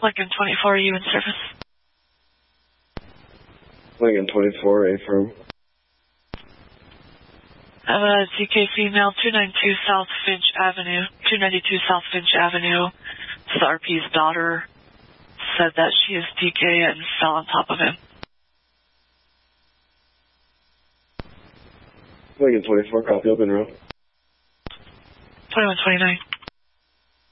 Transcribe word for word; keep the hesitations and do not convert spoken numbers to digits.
Lincoln twenty-four, are you in service? Lincoln twenty-four, affirm. I have a D K female, two ninety-two South Finch Avenue, two ninety-two South Finch Avenue. It's the R P's daughter. Said that she is D K and fell on top of him. Lincoln twenty-four, copy, open row. twenty-one twenty-nine.